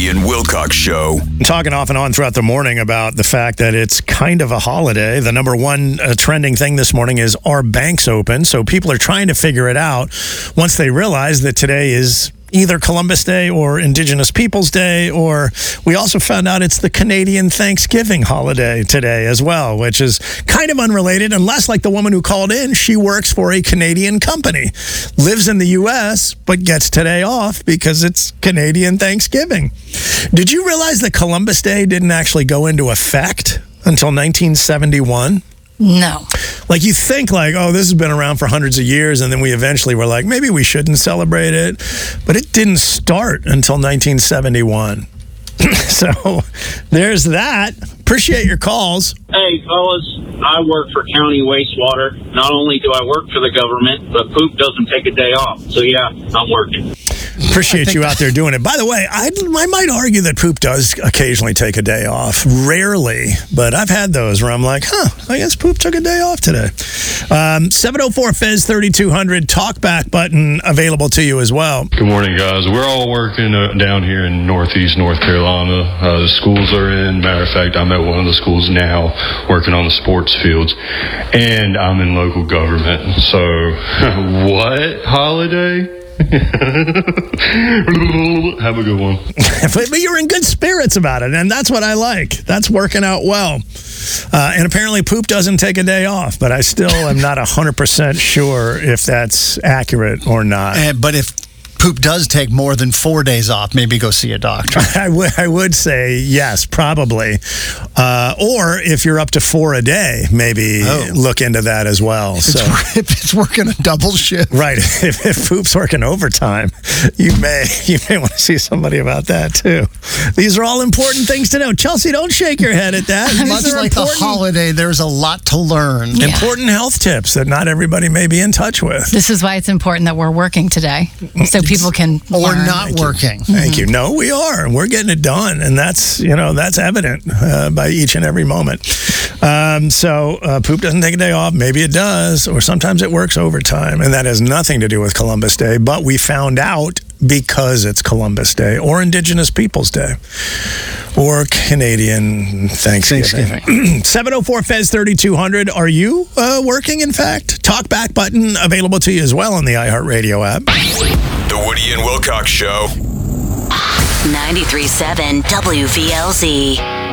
Woody and Wilcox Show. Talking off and on throughout the morning about the fact that it's kind of a holiday. The number one trending thing this morning is, are banks open? So people are trying to figure it out once they realize that today is either Columbus Day or Indigenous Peoples Day, or we also found out it's the Canadian Thanksgiving holiday today as well, which is kind of unrelated, unless, like the woman who called in, she works for a Canadian company, lives in the U.S., but gets today off because it's Canadian Thanksgiving. Did you realize that Columbus Day didn't actually go into effect until 1971? No. Like, you think, like, oh, this has been around for hundreds of years, and then we eventually were like, maybe we shouldn't celebrate it. But it didn't start until 1971. So there's that. Appreciate your calls. Hey, fellas, I work for county wastewater. Not only do I work for the government, but poop doesn't take a day off. So, yeah, I'm working. Appreciate you out there doing it. By the way, I might argue that poop does occasionally take a day off. Rarely, but I've had those where I'm like, I guess poop took a day off today. 704-FEZ-3200, talkback button available to you as well. Good morning, guys. We're all working down here in Northeast North Carolina. The schools are in. Matter of fact, I'm at one of the schools now working on the sports fields, and I'm in local government. So, what holiday? Have a good one. But you're in good spirits about it, and that's what I like. That's working out well. And apparently poop doesn't take a day off, but I still am not 100% sure if that's accurate or not. But if poop does take more than 4 days off, maybe go see a doctor. I would say yes, probably. Or if you're up to 4 a day, maybe look into that as well. If it's working a double shift. Right. If poop's working overtime, you may want to see somebody about that too. These are all important things to know. Chelsea, don't shake your head at that. Much like the holiday, there's a lot to learn. Yeah. Important health tips that not everybody may be in touch with. This is why it's important that we're working today, so people can Or learn. not working. Thank you. No, we are. We're getting it done, and that's evident by each and every moment. So poop doesn't take a day off. Maybe it does, or sometimes it works overtime, and that has nothing to do with Columbus Day. But we found out because it's Columbus Day or Indigenous Peoples Day or Canadian Thanksgiving. 704-FEZ-3200. Are you working, in fact? Talkback button available to you as well on the iHeartRadio app. The Woody and Wilcox Show. 93.7 WVLZ.